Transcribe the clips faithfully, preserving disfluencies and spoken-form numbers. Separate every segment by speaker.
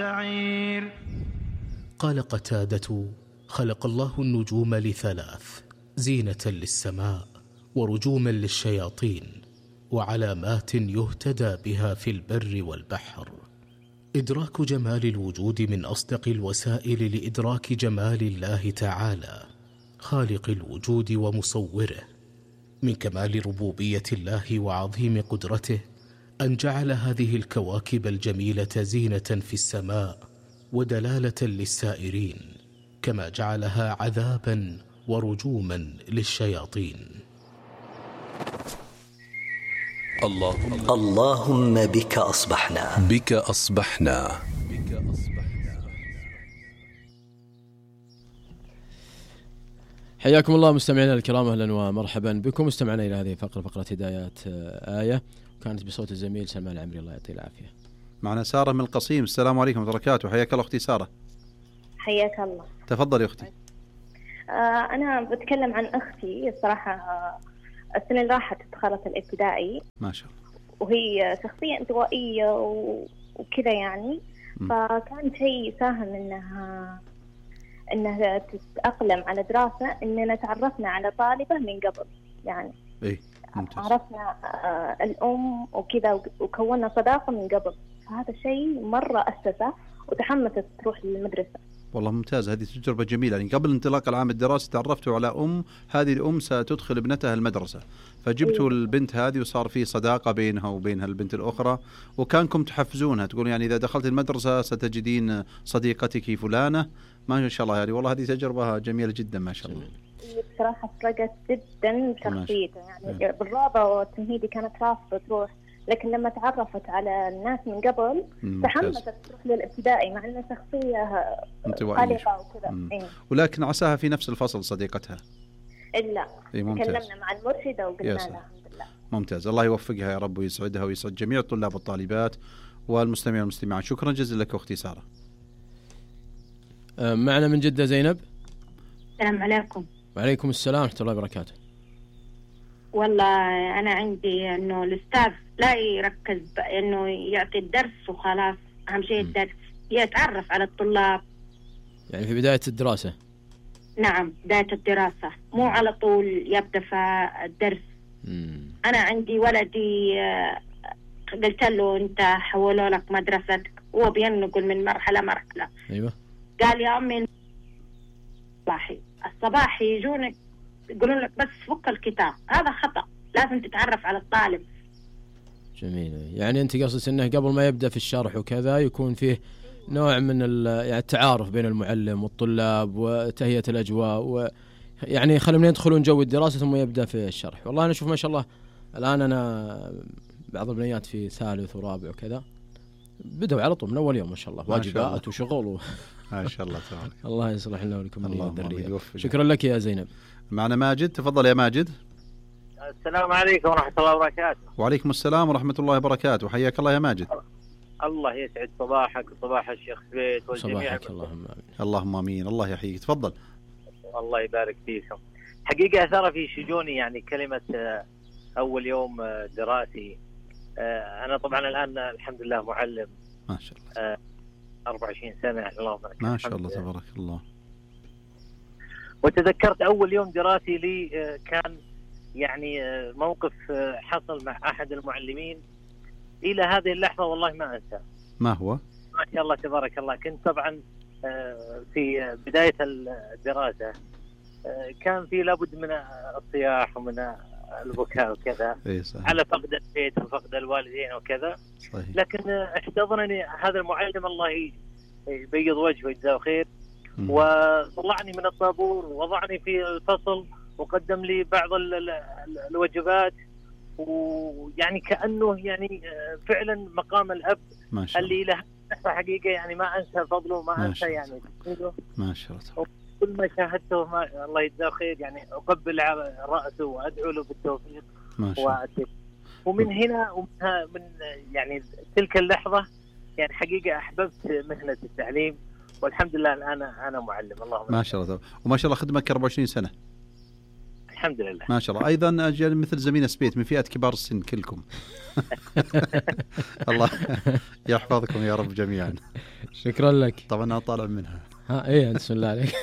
Speaker 1: قال قتادة: خلق الله النجوم لثلاث: زينة للسماء، ورجوما للشياطين، وعلامات يهتدى بها في البر والبحر. إدراك جمال الوجود من أصدق الوسائل لإدراك جمال الله تعالى خالق الوجود ومصوره. من كمال ربوبية الله وعظيم قدرته أن جعل هذه الكواكب الجميلة زينة في السماء ودلالة للسائرين، كما جعلها عذابا ورجوما للشياطين.
Speaker 2: اللهم, اللهم بك أصبحنا
Speaker 3: بك أصبحنا
Speaker 4: حياكم الله مستمعينا الكرام، أهلا ومرحبا بكم. استمعنا إلى هذه الفقرة، فقرة هدايات آية، كانت بصوت الزميل سلمان العمري، الله يعطيه العافية.
Speaker 5: معنا سارة من القصيم. السلام عليكم ورحمة الله وبركاته. حياك الله أختي سارة.
Speaker 6: حياك الله.
Speaker 5: تفضلي أختي.
Speaker 6: آه أنا بتكلم عن أختي. الصراحة آه السنة اللي راحت دخلت الابتدائي،
Speaker 5: ما شاء الله،
Speaker 6: وهي شخصية انطوائية وكذا يعني م. فكان شيء ساهم إنها إنها تتأقلم على دراسة، إننا تعرفنا على طالبة من قبل يعني.
Speaker 5: إيه
Speaker 6: عرفنا آه الأم وكذا، وكونا صداقة من قبل، فهذا الشيء مرة أسسه وتحمست تروح للمدرسة.
Speaker 5: والله ممتاز، هذه تجربة جميلة. يعني قبل انطلاق العام الدراسي تعرفتوا على أم، هذه الأم ستدخل ابنتها المدرسة، فجبتوا إيه؟ البنت هذه وصار في صداقة بينها وبين البنت الأخرى، وكانكم تحفزونها تقول يعني إذا دخلت المدرسة ستجدين صديقتك فلانة. ما شاء الله، يعني والله هذه تجربة جميلة جدا ما شاء الله.
Speaker 6: بصراحة فرقت جدا بشخصيته، يعني إيه؟ بالرابع والتمهيدي كانت رافضة تروح، لكن لما تعرفت على الناس من قبل تحمست تروح للابتدائي، مع انها شخصيه قلقه وكذا. إيه؟
Speaker 5: ولكن عساها في نفس الفصل صديقتها.
Speaker 6: الا إيه تكلمنا مع المرشده وقلنا لها الحمد لله.
Speaker 5: ممتاز، الله يوفقها يا رب ويسعدها ويسعد جميع الطلاب والطالبات والمستمعين والمستمعات. شكرا جزيلا لك اختي ساره.
Speaker 4: معنا من جده زينب.
Speaker 7: السلام عليكم.
Speaker 4: وعليكم السلام ورحمه الله وبركاته.
Speaker 7: والله أنا عندي إنه الأستاذ لا يركز إنه يعطي الدرس وخلاص، أهم شيء الدرس، يتعرف على الطلاب
Speaker 4: يعني في بداية الدراسة.
Speaker 7: نعم بداية الدراسة، مو على طول يبدأ في الدرس. مم. أنا عندي ولدي قلت له أنت حولوا لك مدرستك، هو بينقل من مرحلة مرحلة.
Speaker 4: أيوة.
Speaker 7: قال يا أمي الصباحي الصباحي يجونك يقولون لك بس فك الكتاب، هذا خطأ، لازم تتعرف على الطالب.
Speaker 4: جميل، يعني أنت قصدك أنه قبل ما يبدأ في الشرح وكذا يكون فيه نوع من يعني التعارف بين المعلم والطلاب وتهيئة الأجواء، ويعني خلينا يدخلون جو الدراسة ثم يبدأ في الشرح. والله أنا أشوف ما شاء الله الآن أنا بعض البنيات في ثالث ورابع وكذا بدأوا على طول من أول يوم ما شاء الله، واجبات وشغل و...
Speaker 5: ما شاء الله تبارك.
Speaker 4: الله يصلح لنا ولكم الذرية. شكرا لك يا زينب.
Speaker 5: معنا ماجد. تفضل يا ماجد.
Speaker 8: السلام عليكم ورحمة الله وبركاته.
Speaker 5: وعليكم السلام ورحمة الله وبركاته. حياك الله يا ماجد.
Speaker 8: الله يسعد صباحك وصباح الشيخ سبيت والجميع.
Speaker 4: اللهم آمين.
Speaker 5: اللهم آمين. الله يحييك. تفضل.
Speaker 8: الله يبارك فيكم. حقيقة ترى في شجوني يعني كلمة أول يوم دراسي. أنا طبعا الآن الحمد لله معلم
Speaker 5: ما شاء الله
Speaker 8: أربعة وعشرين سنة. اللهم بارك.
Speaker 5: ما شاء الله تبارك الله.
Speaker 8: وتذكرت أول يوم دراسي لي كان يعني موقف حصل مع أحد المعلمين إلى هذه اللحظة والله ما أنسى.
Speaker 5: ما هو؟
Speaker 8: ما شاء الله تبارك الله. كنت طبعا في بداية الدراسة، كان في لابد من الصياح ومن البكاء وكذا على فقد البيت وفقد الوالدين وكذا. صحيح. لكن احتضنني هذا المعلم الله يبيض وجهه ويجزاه خير، وطلعني من الطابور ووضعني في الفصل وقدم لي بعض الواجبات، ويعني كأنه يعني فعلا مقام الأب اللي له حقيقة يعني ما أنسى فضله، ما أنسى يعني
Speaker 5: ما شاء الله.
Speaker 8: كل ما شاهدته ما الله يجزاه خير يعني أقبل رأسه وأدعو له بالتوفيق.
Speaker 5: ما شاء الله.
Speaker 8: ومن هنا ومن من يعني تلك اللحظة يعني حقيقة أحببت مهنة التعليم، والحمد لله الآن أنا معلم. اللهم
Speaker 5: ما شاء الله. وما شاء الله خدمك أربعة وعشرين سنة.
Speaker 8: الحمد لله
Speaker 5: ما شاء الله. أيضا أجل مثل زميلنا سبيت من فئة كبار السن كلكم. الله يحفظكم يا رب جميعا.
Speaker 4: شكرا لك.
Speaker 5: طبعا أنا طالع منها.
Speaker 4: ها إيه بسم الله عليك.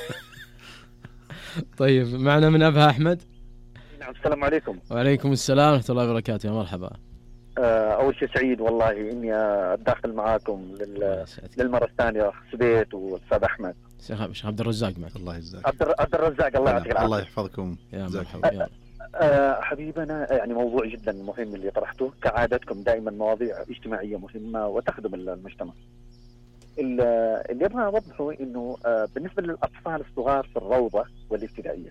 Speaker 4: طيب معنا من أبها أحمد.
Speaker 3: نعم السلام عليكم.
Speaker 4: وعليكم السلام ورحمة الله وبركاته. يا مرحبا.
Speaker 3: أول شيء سعيد والله إني أدخل معاكم لل... للمرة الثانية سبيت والأستاذ أحمد.
Speaker 4: شيخ عبد الرزاق معك.
Speaker 5: الله يجزاك.
Speaker 3: عبد الرزاق الله يعطيك العافية.
Speaker 5: الله يحفظكم.
Speaker 4: يا مرحبا.
Speaker 3: أه حبيبنا يعني موضوع جدا مهم اللي طرحته كعادتكم دائما مواضيع اجتماعية مهمة وتخدم المجتمع. اللي أبغى أوضحه إنه بالنسبة للأطفال الصغار في الروضة والابتدائية.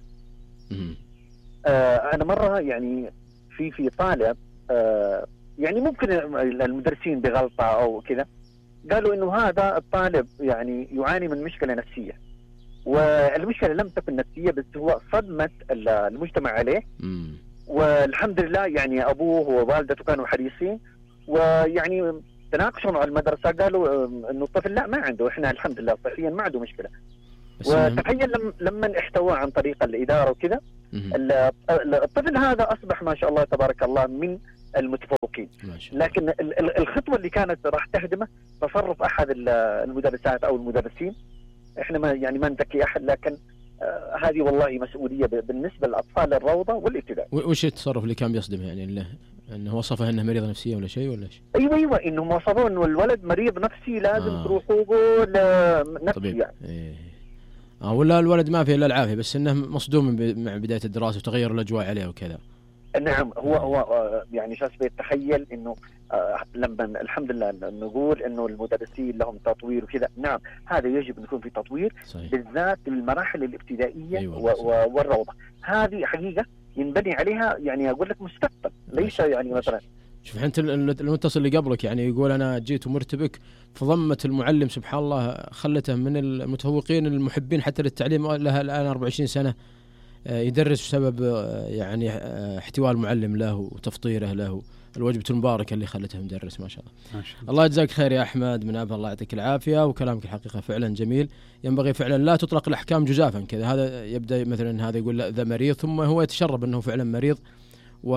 Speaker 3: أه أنا مرة يعني في في طالب أه يعني ممكن المدرسين بغلطة أو كذا قالوا إنه هذا الطالب يعني يعاني من مشكلة نفسية، والمشكلة لم تكن نفسية بس هو صدمة المجتمع عليه.
Speaker 4: مم.
Speaker 3: والحمد لله يعني أبوه ووالدته كانوا حريصين ويعني تناقشوا مع المدرسة قالوا إنه الطفل لا ما عنده، إحنا الحمد لله صحيا ما عنده مشكلة. وتخيل لم لما احتوى عن طريق الإدارة وكذا الطفل هذا أصبح ما شاء الله تبارك الله من المتفوقين. لكن الخطوة اللي كانت راح تهدمه تصرف أحد المدرسات أو المدرسين. إحنا ما يعني ما نذكي أحد، لكن آه هذه والله مسؤولية بالنسبة للأطفال الروضة والابتدائي.
Speaker 4: وش التصرف اللي كان بيصدمه يعني اللي انه وصفه انه مريض نفسيا ولا شيء ولا شيء؟
Speaker 3: ايوه ايوه انهم وصفوه انه الولد مريض نفسي لازم آه. تروحوا لنفسي يعني.
Speaker 4: إيه. اه ولا الولد ما فيه الا العافيه بس انه مصدوم مع بدايه الدراسه وتغير الاجواء عليه وكذا.
Speaker 3: نعم هو هو يعني شخص بيتخيل انه آه لما الحمد لله نقول انه المدرسين لهم تطوير وكذا، نعم هذا يجب ان يكون في تطوير. صحيح. بالذات المراحل الابتدائيه. أيوة. والروضه هذه حقيقه ينبني عليها يعني اقول لك مستقبل ليس يعني مثلا.
Speaker 4: شوف انت المتصل اللي قبلك يعني يقول انا جيت ومرتبك فضمت المعلم سبحان الله خلته من المتفوقين المحبين حتى للتعليم لها الان أربعة وعشرين سنة يدرس بسبب يعني احتواء المعلم له وتفطيره له الوجبة المباركة اللي خلته مدرس ما شاء الله. ما شاء الله. الله يجزاك خير يا أحمد من أبها الله يعطيك العافية وكلامك الحقيقة فعلا جميل. ينبغي فعلا لا تطلق الأحكام جزافا كذا. هذا يبدأ مثلا هذا يقول لا ذا مريض ثم هو يتشرب أنه فعلا مريض و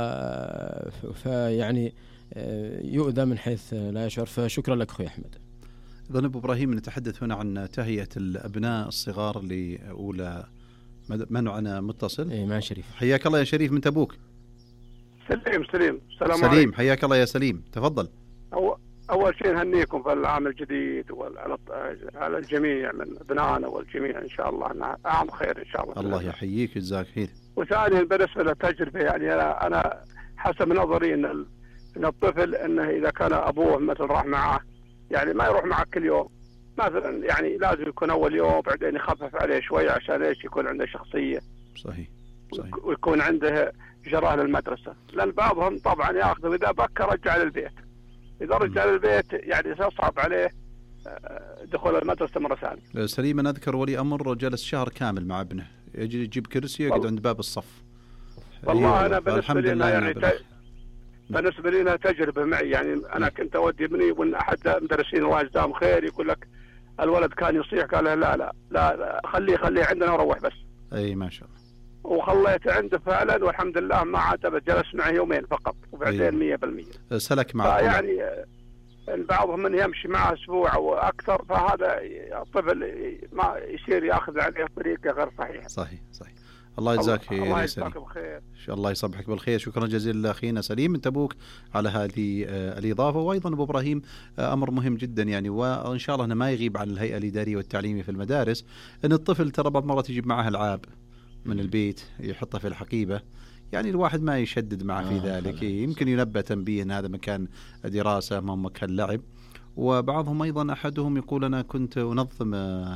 Speaker 4: فيعني يؤذى من حيث لا يشعر. فشكرا لك أخوي أحمد.
Speaker 5: إذن أبو إبراهيم نتحدث هنا عن تهيئة الأبناء الصغار لأولى منعنا متصل.
Speaker 4: إيه مع شريف.
Speaker 5: حياك الله يا شريف من تبوك.
Speaker 9: سليم سليم السلام
Speaker 5: سليم عليكم. حياك الله يا سليم تفضل.
Speaker 9: أو أول شيء نهنيكم في العام الجديد وعلى الجميع من أبنائنا والجميع إن شاء الله أنها عام خير إن شاء الله.
Speaker 5: الله يحييك ويجزاك خير.
Speaker 9: وثانيا بالنسبة للتجربة يعني أنا أنا حسب نظري إن إن الطفل إنه إذا كان أبوه مثل راح معه يعني ما يروح معه كل يوم مثلا يعني لازم يكون أول يوم بعدين يخفف عليه شوية عشان إيش يكون عنده شخصية.
Speaker 5: صحيح. صحيح.
Speaker 9: ويكون عنده جراه للمدرسة. لأن بعضهم طبعا يأخذ إذا بكر رجع للبيت. إذا رجع للبيت يعني يصعب عليه دخول المدرسة مرة ثانية.
Speaker 5: سليم أنا أذكر ولي أمر جلس شهر كامل مع ابنه يجي يجيب كرسي يقعد عند باب الصف.
Speaker 9: والله أنا بالنسبة لي يعني ت... بالنسبة لي تجربة معي يعني أنا كنت أودي ابني وإن أحد المدرسين الله يجزاهم خير يقول لك الولد كان يصيح قال لا لا لا, لا خليه خليه عندنا وروح بس.
Speaker 5: أي ما شاء الله.
Speaker 9: وخليته عنده فعلا والحمد لله ما عاد جلس معه يومين فقط وبعدين مية بالمية
Speaker 5: سلك معه.
Speaker 9: يعني بعضهم من يمشي معه أسبوع أو أكثر فهذا الطفل ما يصير يأخذ عليه طريقة غير صحيحة.
Speaker 5: صحيح صحيح. الله يجزاك خير.
Speaker 9: الله يجزاك بخير.
Speaker 5: إن شاء الله يصبحك بالخير. شكرا جزيلا أخينا سليم من تبوك على هذه الإضافة. وأيضا أبو إبراهيم أمر مهم جدا يعني وإن شاء الله أنه ما يغيب عن الهيئة الإدارية والتعليمية في المدارس أن الطفل ترى بعض مرات يجيب معه ألعاب من البيت يحطها في الحقيبة يعني الواحد ما يشدد معه في آه ذلك. يمكن ينبه تنبيه أن هذا مكان دراسة ما مكان لعب. وبعضهم أيضا أحدهم يقول أنا كنت أنظم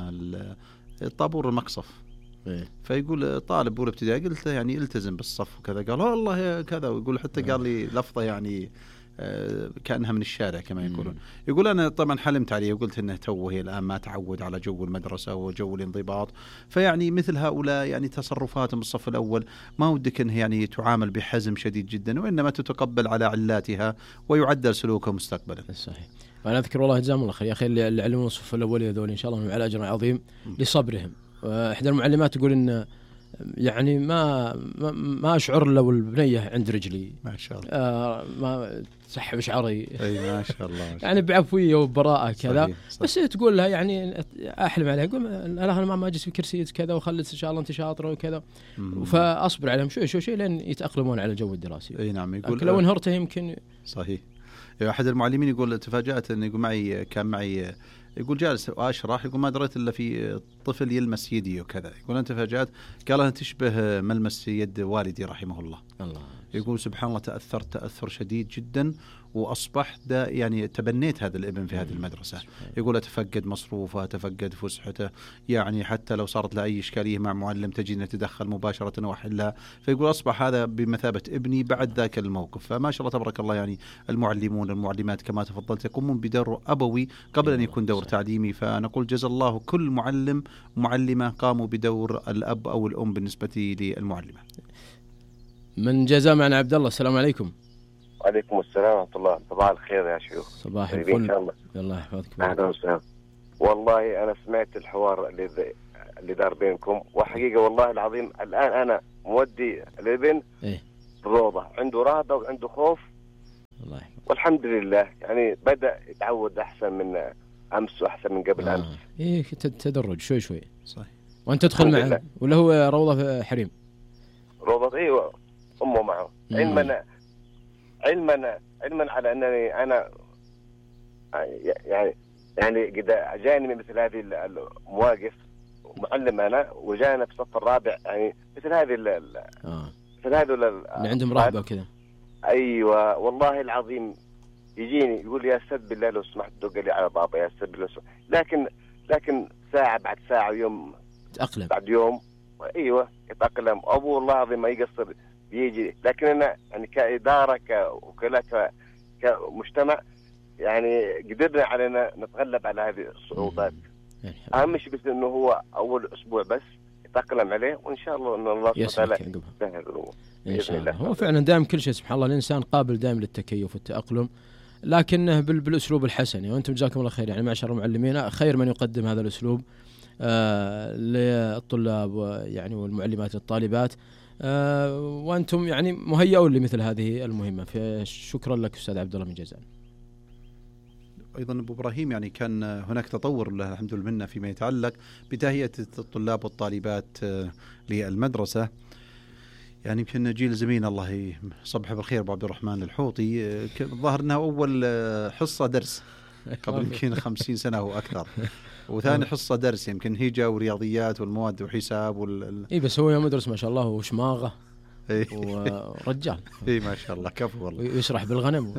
Speaker 5: الطابور المقصف إيه؟ فيقول طالب أولى ابتدائي قلت يعني التزم بالصف وكذا قال والله كذا ويقول حتى قال لي لفظة يعني كأنها من الشارع كما يقولون. يقول أنا طبعا حلمت عليه وقلت إنه توه الآن ما تعود على جو المدرسة وجو الانضباط. فيعني مثل هؤلاء يعني تصرفاتهم بالصف الأول ما ودك إنه يعني تعامل بحزم شديد جدا وإنما تتقبل على علاتها ويعدل سلوكه مستقبلا.
Speaker 4: صحيح. أنا أذكر والله جزاهم الله خير يا أخي اللي علمون الصف الأول هذول إن شاء الله على أجر عظيم لصبرهم. إحدى المعلمات تقول إن يعني ما ما, ما اشعر لو البنيه عند رجلي
Speaker 5: ما شاء الله
Speaker 4: آه ما تسحب شعري
Speaker 5: اي ما شاء الله
Speaker 4: يعني بعفويه وبراءه كذا.
Speaker 5: صحيح صحيح.
Speaker 4: بس تقول لها يعني احلم عليها اقول انا ما اجلس في كرسي كذا وخلص ان شاء الله انت شاطره وكذا فاصبر عليهم شوي شوي شوي لين يتاقلمون على الجو الدراسي.
Speaker 5: اي نعم يقول
Speaker 4: لو انهرت يمكن
Speaker 5: صحيح. احد المعلمين يقول تفاجات انه يقول معي كان معي يقول جالس واشرح يقول ما دريت الا في طفل يلمس يدي وكذا. يقول انت تفاجات قال انا تشبه ملمس يد والدي رحمه الله.
Speaker 4: الله
Speaker 5: يقول سبحان الله تاثرت تاثر شديد جدا واصبح دا يعني تبنيت هذا الابن في هذه المدرسه. يقول اتفقد مصروفه اتفقد فسحته يعني حتى لو صارت له اي اشكاليه مع معلم تجي نتدخل مباشره واحلها. فيقول اصبح هذا بمثابه ابني بعد ذاك الموقف. فما شاء الله تبارك الله يعني المعلمون المعلمات كما تفضلت يقومون بدور ابوي قبل ان يكون دور تعليمي. فنقول جزا الله كل معلم معلمه قاموا بدور الاب او الام بالنسبه للمعلمه.
Speaker 4: من جزاء معنا عبد الله. السلام عليكم.
Speaker 10: وعليكم السلام ورحمة الله. صباح الخير يا شيوخ.
Speaker 4: صباح الفل. الله يحفظك.
Speaker 10: أهلا وسهلا. والله أنا سمعت الحوار اللي اللي دار بينكم وحقيقة والله العظيم الآن أنا مودي الابن
Speaker 4: إيه؟
Speaker 10: روضة عنده رهبة وعنده خوف.
Speaker 4: الله يحفظك.
Speaker 10: والحمد لله يعني بدأ يتعود أحسن من أمس وأحسن من قبل آه. أمس.
Speaker 4: إيه تدرج شوي شوي.
Speaker 5: صحيح.
Speaker 4: وأنت تدخل معه ولا هو روضة حريم؟
Speaker 10: روضة إيوه أمه معه. علما علما علما على انني انا يعني يعني قد جاني مثل هذه المواقف معلم انا وجانا في الصف الرابع يعني مثل هذه
Speaker 4: اه
Speaker 10: مثل هذه
Speaker 4: اللي عندهم رهبه وكذا.
Speaker 10: ايوه والله العظيم يجيني يقول لي يا استاذ بالله لو سمحت دق لي على بابا يا استاذ بالله. لكن لكن ساعه بعد ساعه ويوم
Speaker 4: تاقلم
Speaker 10: بعد يوم ايوه يتاقلم. ابوه والله العظيم ما يقصر بيجي. لكن أنا يعني كإدارة كوكالة كمجتمع يعني قدرنا علينا نتغلب على هذه الصعوبات. أهم شيء بس إنه هو أول أسبوع بس يتأقلم عليه وإن شاء الله إن الله سبحانه وتعالى يسهل الأمور
Speaker 4: إن شاء الله. هو فعلا دائم كل شيء سبحان الله الإنسان قابل دائم للتكيف والتأقلم لكنه بالأسلوب الحسن. وأنتم جزاكم الله خير يعني معشر المعلمين خير من يقدم هذا الأسلوب آه للطلاب ويعني والمعلمات الطالبات. آه وأنتم يعني مهيئون لمثل هذه المهمة. فشكرا لك أستاذ عبد الله من جازان.
Speaker 5: أيضا أبو إبراهيم يعني كان هناك تطور له الحمد لله منا فيما يتعلق بتهيئة الطلاب والطالبات للمدرسة. يعني يمكن جيل زميلنا الله يصبح بالخير أبو عبد الرحمن الحوطي ظهر أنها أول حصة درس قبل يمكن خمسين سنة أو أكثر وثاني حصة درس يمكن هيجة ورياضيات والمواد وحساب وال...
Speaker 4: إيه بس هو يوم يدرس ما شاء الله وشماغة ورجال.
Speaker 5: إيه ما شاء الله كفو والله.
Speaker 4: ويشرح بالغنم.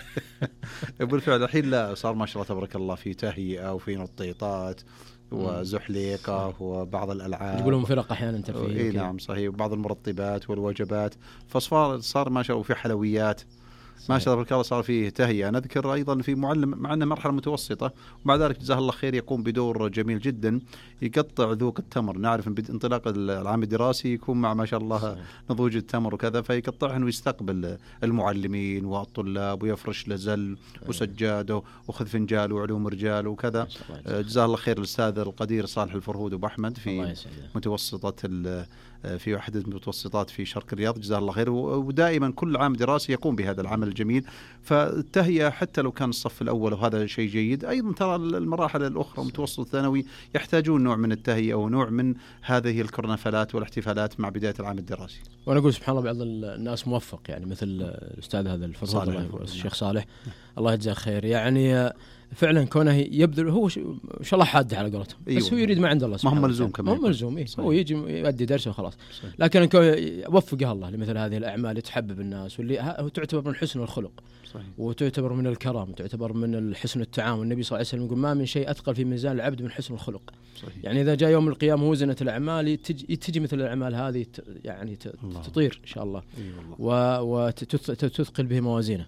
Speaker 5: بالفعل الحين لا صار ما شاء الله تبارك الله في تهيئة وفي نطيطات وزحليقة وبعض الألعاب.
Speaker 4: يقولون فرق أحيانا ترفيه.
Speaker 5: إيه نعم صحيح وبعض المرطبات والوجبات. فصار صار ما شاء الله وفي حلويات. ما شاء الله تبارك الله صار فيه تهيئة. نذكر أيضا في معلم معنا مرحلة متوسطة ومع ذلك جزاه الله خير يقوم بدور جميل جدا يقطع ذوق التمر. نعرف أن انطلاق العام الدراسي يكون مع ما شاء الله نضوج التمر وكذا فيقطعهن ويستقبل المعلمين والطلاب ويفرش لزل وسجاده وخذ فنجال وعلوم رجال وكذا. جزاه الله خير الأستاذ القدير صالح الفرهود أبو أحمد في متوسطة في واحدة من المتوسطات في شرق الرياض جزاه الله خير. ودائما كل عام دراسي يقوم بهذا العمل الجميل. فالتهيئة حتى لو كان الصف الأول وهذا شيء جيد أيضا ترى المراحل الأخرى متوسط الثانوي يحتاجون نوع من التهيئة ونوع من هذه الكرنفالات والاحتفالات مع بداية العام الدراسي.
Speaker 4: وأنا أقول سبحان الله بعض الناس موفق يعني مثل الأستاذ هذا الفرهود الله الشيخ صالح الله يجزاه خير يعني فعلا كونه يبذل هو ش... شاء الله حاد على قولتهم.
Speaker 5: أيوة.
Speaker 4: بس هو يريد ما عند الله
Speaker 5: سبحانه ما هم ملزوم كمان
Speaker 4: ما هم ملزوم إيه. هو يجي يؤدي درسه وخلاص. صحيح. لكن وفقه الله لمثل هذه الأعمال تحبب الناس واللي تعتبر من حسن الخلق. صحيح. وتعتبر من الكرم وتعتبر من الحسن التعامل. النبي صلى الله عليه وسلم يقول ما من شيء أثقل في ميزان العبد من حسن الخلق. صحيح. يعني إذا جاء يوم القيامة وزنت الأعمال تجي, تجي مثل الأعمال هذه يعني تطير إن شاء الله. أيوة. وتثقل به موازينه.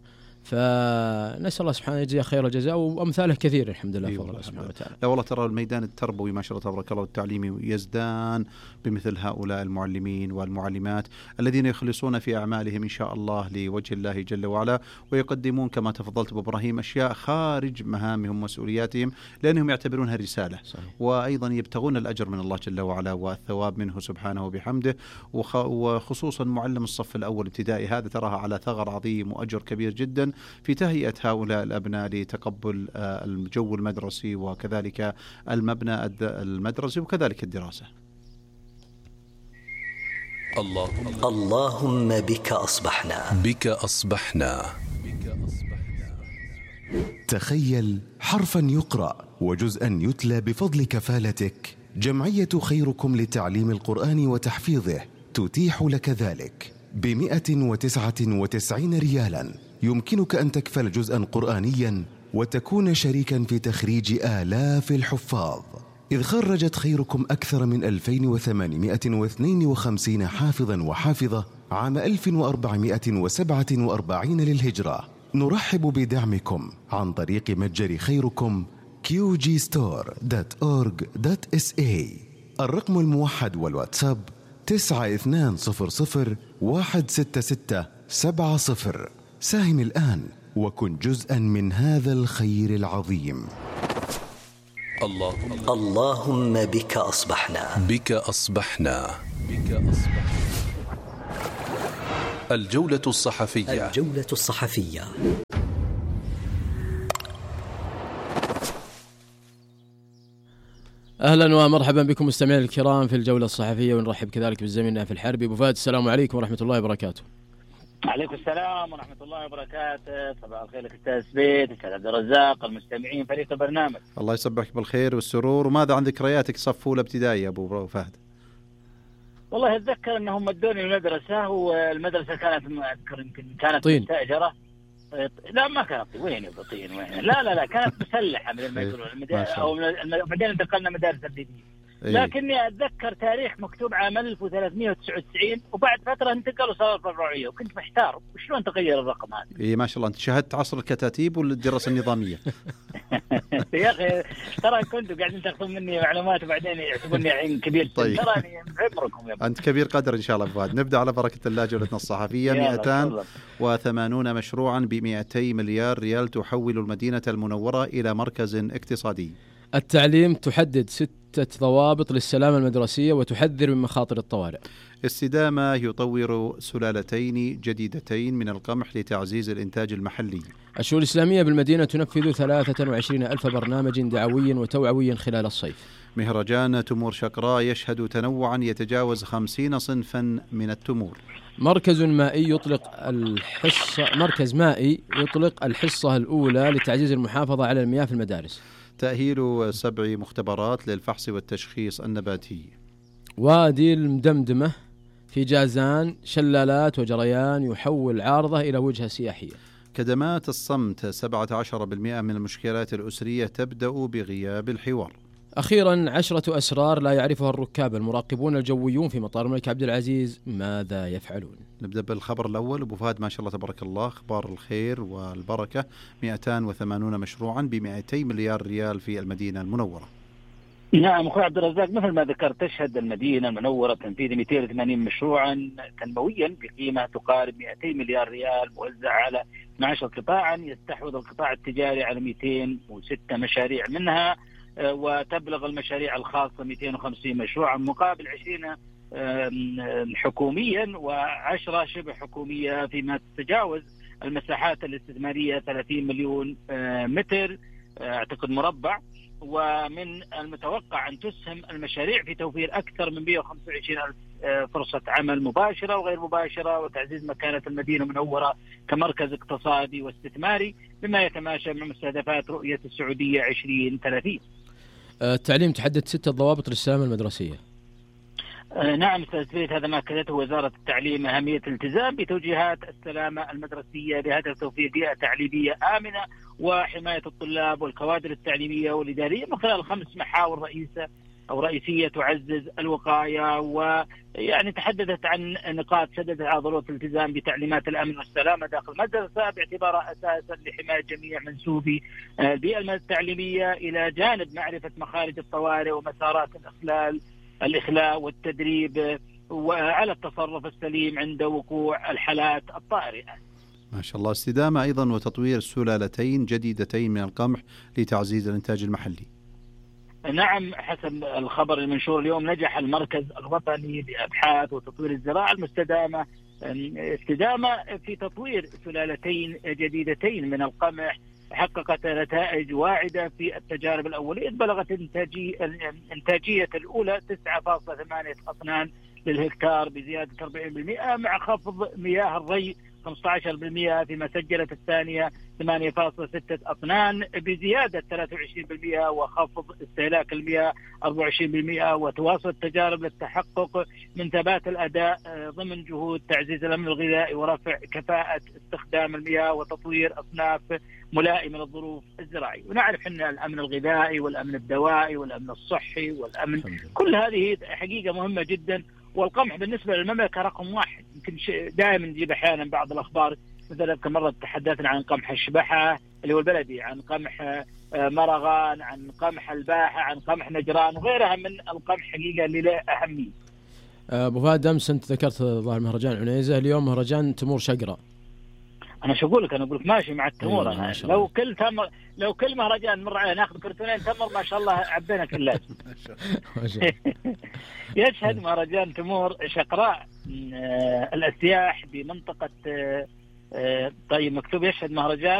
Speaker 4: فنسأل الله سبحانه يجزيه خير الجزاء، وأمثاله كثير الحمد لله بفضل الله سبحانه وتعالى.
Speaker 5: لا والله ترى الميدان التربوي ما شاء الله تبارك الله والتعليمي يزدان بمثل هؤلاء المعلمين والمعلمات الذين يخلصون في أعمالهم إن شاء الله لوجه الله جل وعلا، ويقدمون كما تفضلت أبو إبراهيم أشياء خارج مهامهم ومسؤولياتهم لأنهم يعتبرونها رسالة. صحيح. وأيضا يبتغون الأجر من الله جل وعلا والثواب منه سبحانه وبحمده، وخصوصا معلم الصف الأول ابتدائي هذا تراها على ثغر عظيم وأجر كبير جدا في تهيئة هؤلاء الأبناء لتقبل الجو المدرسي وكذلك المبنى المدرسي وكذلك الدراسة.
Speaker 2: اللهم اللهم بك أصبحنا
Speaker 11: بك أصبحنا
Speaker 12: تخيل حرفا يقرأ وجزءا يتلى بفضل كفالتك. جمعية خيركم لتعليم القرآن وتحفيظه تتيح لك ذلك بمئة وتسعة وتسعين ريالا. يمكنك أن تكفل جزءا قرآنيا وتكون شريكا في تخريج آلاف الحفاظ، إذ خرجت خيركم أكثر من ألفين وثمانمئة واثنين وخمسين حافظا وحافظة عام ألف وأربعمئة وسبعة وأربعين للهجرة. نرحب بدعمكم عن طريق متجر خيركم كيو جي ستور دوت أورج دوت إس إيه. الرقم الموحد والواتساب تسعة اثنان صفر صفر واحد ستة ستة سبعة صفر. ساهم الآن وكن جزءا من هذا الخير العظيم.
Speaker 2: اللهم اللهم بك أصبحنا
Speaker 11: بك أصبحنا بك أصبحنا. الجولة الصحفية
Speaker 2: الجولة الصحفية.
Speaker 4: أهلا ومرحبا بكم مستمعين الكرام في الجولة الصحفية، ونرحب كذلك بالزميل في الحربي أبو فهد. السلام عليكم ورحمة الله وبركاته.
Speaker 13: عليكم السلام ورحمة الله وبركاته. صباح الخير لك أستاذ سبيت، أستاذ عبد الرزاق، المستمعين، فريق البرنامج.
Speaker 5: الله يصبحك بالخير والسرور. وماذا عن ذكرياتك صف أولى ابتدائي أبو فهد؟
Speaker 13: والله أتذكر أنهم مدوني المدرسة، والمدرسة كانت أذكر يمكن كانت مستأجرة. لا ما كانت وين طين وين لا لا لا كانت مسلحة من ما يقولون المدارس، أو بعدين انتقلنا مدارس تبديلية. لكني أتذكر تاريخ مكتوب عام ألف وثلاثمئة وتسعة وتسعين، وبعد فترة انتقلوا صارت فرعية، وكنت محتار وشلون تغير الرقم هذا.
Speaker 5: إيه ما شاء الله، أنت شاهدت عصر الكتاتيب والدراسة النظامية.
Speaker 13: يا أخي ترى كنتوا قاعدين تاخذون مني معلومات وبعدين يحسبوني عين كبير.
Speaker 5: طيب.
Speaker 13: تراني عمركم يا
Speaker 5: أنت كبير قدر إن شاء الله فؤاد. نبدأ على بركة الله جولتنا الصحفية. مئتان وثمانون مشروعا بمئتي مليار ريال تحول المدينة المنورة إلى مركز اقتصادي.
Speaker 4: التعليم تحدد ستة ضوابط للسلامة المدرسية وتحذر من مخاطر الطوارئ.
Speaker 5: استدامة يطور سلالتين جديدتين من القمح لتعزيز الإنتاج المحلي.
Speaker 4: الشؤون الإسلامية بالمدينة تنفذ ثلاثة وعشرين ألف برنامج دعوي وتوعوي خلال الصيف.
Speaker 5: مهرجان تمور شقراء يشهد تنوعا يتجاوز خمسين صنفا من التمور.
Speaker 4: مركز مائي يطلق الحصة مركز مائي يطلق الحصة الأولى لتعزيز المحافظة على المياه في المدارس.
Speaker 5: تأهيل سبع مختبرات للفحص والتشخيص النباتي.
Speaker 4: وادي المدمدمة في جازان شلالات وجريان يحول عارضة إلى وجهة سياحية.
Speaker 5: كدمات الصمت سبعة عشر بالمئة من المشكلات الأسرية تبدأ بغياب الحوار.
Speaker 4: أخيرا عشرة أسرار لا يعرفها الركاب المراقبون الجويون في مطار الملك عبد العزيز، ماذا يفعلون؟
Speaker 5: نبدأ بالخبر الأول. أبو فهد ما شاء الله تبارك الله، أخبار الخير والبركة. مئتان وثمانون مشروعا بمئتي مليار ريال في المدينة المنورة.
Speaker 13: نعم أخوي عبد الرزاق، مثل ما ذكرت تشهد المدينة المنورة تنفيذ مئتين وثمانين مشروعا تنمويا بقيمة تقارب مئتي مليار ريال موزع على اثنا عشر قطاعا. يستحوذ القطاع التجاري على مئتين وستة مشاريع منها، وتبلغ المشاريع الخاصة مئتين وخمسين مشروعا مقابل عشرين حكوميا وعشرة شبه حكومية، فيما تتجاوز المساحات الاستثمارية ثلاثين مليون متر اعتقد مربع. ومن المتوقع أن تسهم المشاريع في توفير أكثر من مئة وخمسة وعشرين ألف فرصة عمل مباشرة وغير مباشرة، وتعزيز مكانة المدينة المنورة كمركز اقتصادي واستثماري بما يتماشى مع مستهدفات رؤية السعودية عشرين ثلاثين.
Speaker 4: التعليم تحدد ستة ضوابط للسلامة المدرسية.
Speaker 13: نعم أستاذ سبيت، هذا ما أكدته وزارة التعليم أهمية الالتزام بتوجيهات السلامة المدرسية بهدف توفير بيئة تعليمية آمنة وحماية الطلاب والكوادر التعليمية والإدارية من خلال خمس محاور رئيسة أو رئيسية تعزز الوقاية، ويعني تحدثت عن نقاط شددت على ضرورة الالتزام بتعليمات الأمن والسلامة داخل المدرسة باعتبارها أساسا لحماية جميع منسوبي البيئة التعليمية، إلى جانب معرفة مخارج الطوارئ ومسارات الإخلال الإخلاء والتدريب وعلى التصرف السليم عند وقوع الحالات الطارئة.
Speaker 5: ما شاء الله. استدامة أيضا وتطوير سلالتين جديدتين من القمح لتعزيز الإنتاج المحلي.
Speaker 13: نعم، حسب الخبر المنشور اليوم نجح المركز الوطني لأبحاث وتطوير الزراعة المستدامة استدامة في تطوير سلالتين جديدتين من القمح حققت نتائج واعدة في التجارب الأولية. بلغت إنتاجية الأولى تسعة فاصلة ثمانية أطنان للهكتار بزيادة أربعين بالمئة مع خفض مياه الري خمسة عشر بالمئة، فيما سجلت الثانية ثمانية فاصلة ستة أطنان بزيادة ثلاثة وعشرين بالمئة وخفض استهلاك المياه أربعة وعشرين بالمئة. وتواصل التجارب للتحقق من ثبات الأداء ضمن جهود تعزيز الأمن الغذائي ورفع كفاءة استخدام المياه وتطوير أصناف ملائمة للظروف الزراعية. ونعرف أن الأمن الغذائي والأمن الدوائي والأمن الصحي والأمن كل هذه حقيقة مهمة جدا، والقمح بالنسبة للمملكة رقم واحد. يمكن دائما نجيب أحيانا بعض الأخبار، مثلا كم مرة تحدثنا عن قمح الشبحة اللي هو البلدي، عن قمح مرغان، عن قمح الباحة، عن قمح نجران وغيرها من القمح حقيقة اللي له أهمية.
Speaker 4: أبو فهد، أمس أنت ذكرت ظاهر مهرجان عنيزة، اليوم مهرجان تمور شقرة.
Speaker 13: أنا شو أقول لك؟ أنا أقول لك ماشي مع التمور. أنا لو كل تمر لو كل مهرجان مر عليه ناخذ كرتونين تمر ما شاء الله عبينا كلها. يشهد مهرجان تمور شقراء الأسياح بمنطقة طيب مكتوب يشهد مهرجان